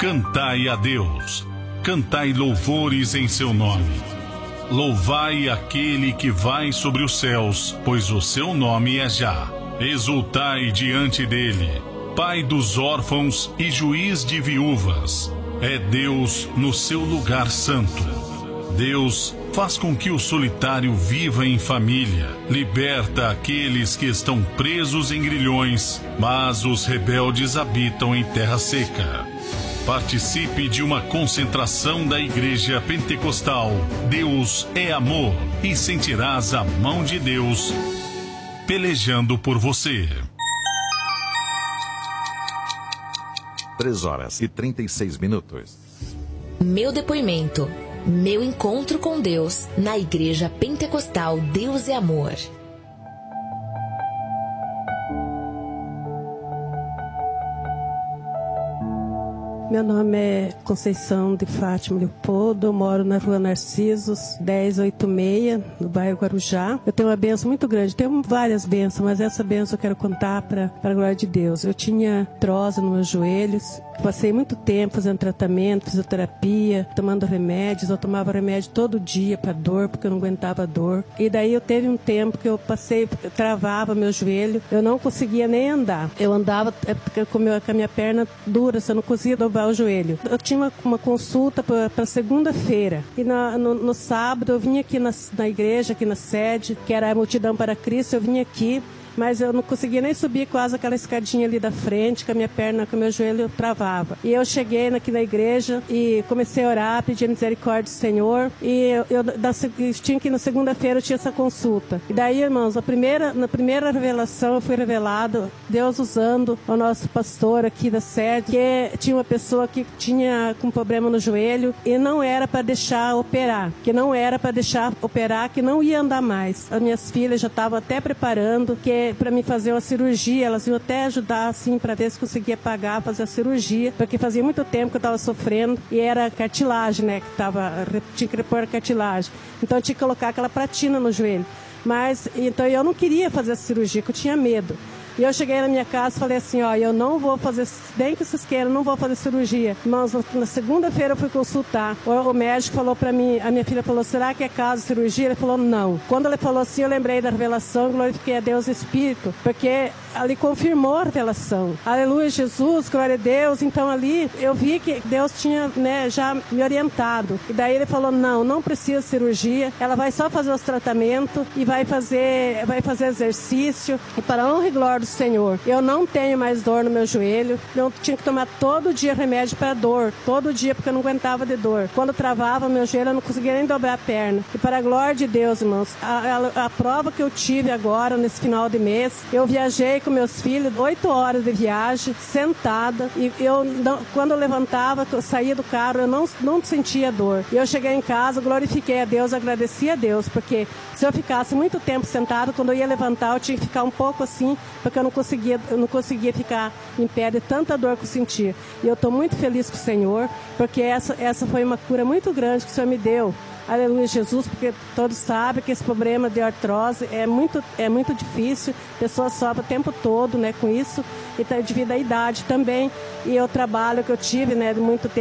Cantai a Deus, cantai louvores em seu nome. Louvai aquele que vai sobre os céus, pois o seu nome é Já. Exultai diante dele, Pai dos órfãos e juiz de viúvas. É Deus no seu lugar santo. Deus faz com que o solitário viva em família, liberta aqueles que estão presos em grilhões, mas os rebeldes habitam em terra seca. Participe de uma concentração da Igreja Pentecostal Deus é Amor e sentirás a mão de Deus pelejando por você. 3h36. Meu depoimento, meu encontro com Deus na Igreja Pentecostal Deus é Amor. Meu nome é Conceição de Fátima Leopoldo, eu moro na rua Narcisos, 1086, no bairro Guarujá. Eu tenho uma bênção muito grande, tenho várias bênçãos, mas essa bênção eu quero contar para a glória de Deus. Eu tinha artrose nos meus joelhos, passei muito tempo fazendo tratamento, fisioterapia, tomando remédios. Eu tomava remédio todo dia para dor, porque eu não aguentava dor. E daí eu teve um tempo que eu travava meu joelho, eu não conseguia nem andar. Eu andava com a minha perna dura, eu não conseguia dobrar o joelho. Eu tinha uma consulta para segunda-feira. E no sábado eu vim aqui na igreja, aqui na sede, que era a Multidão para Cristo, eu vim aqui. Mas eu não conseguia nem subir quase aquela escadinha ali da frente, com a minha perna, com o meu joelho travava. E eu cheguei aqui na igreja e comecei a orar, pedir misericórdia do Senhor. E eu tinha que na segunda-feira eu tinha essa consulta. E daí, irmãos, na primeira revelação eu fui revelado, Deus usando o nosso pastor aqui da sede, que tinha uma pessoa que tinha com problema no joelho e não era para deixar operar, que não ia andar mais. As minhas filhas já estavam até preparando, para me fazer uma cirurgia, elas iam até ajudar assim para ver se conseguia pagar, fazer a cirurgia, porque fazia muito tempo que eu estava sofrendo e era cartilagem, né, tinha que repor a cartilagem, então eu tinha que colocar aquela platina no joelho, mas então eu não queria fazer a cirurgia, porque eu tinha medo. E eu cheguei na minha casa e falei assim, eu não vou fazer, nem que vocês queiram, não vou fazer cirurgia. Mas na segunda-feira eu fui consultar. O médico falou pra mim, a minha filha falou, será que é caso de cirurgia? Ele falou, não. Quando ele falou assim, eu lembrei da revelação, glorifiquei a Deus Espírito, porque ali confirmou a revelação. Aleluia, Jesus, glória a Deus. Então ali eu vi que Deus tinha, né, já me orientado. E daí ele falou, não precisa de cirurgia, ela vai só fazer os tratamentos e vai fazer exercício. E para a honra e glória do Senhor, eu não tenho mais dor no meu joelho, eu tinha que tomar todo dia remédio para dor, todo dia, porque eu não aguentava de dor. Quando travava meu joelho, eu não conseguia nem dobrar a perna. E para a glória de Deus, irmãos, a prova que eu tive agora, nesse final de mês, eu viajei com meus filhos, 8 horas de viagem, sentada, e quando eu levantava, eu saía do carro, eu não sentia dor. E eu cheguei em casa, glorifiquei a Deus, agradeci a Deus, porque se eu ficasse muito tempo sentado, quando eu ia levantar, eu tinha que ficar um pouco assim, porque eu não conseguia ficar em pé de tanta dor que eu sentia. E eu estou muito feliz com o Senhor, porque essa foi uma cura muito grande que o Senhor me deu. Aleluia, Jesus, porque todos sabem que esse problema de artrose é muito difícil, pessoas sofrem o tempo todo, né, com isso, e devido à idade também, e o trabalho que eu tive, né, de muito tempo,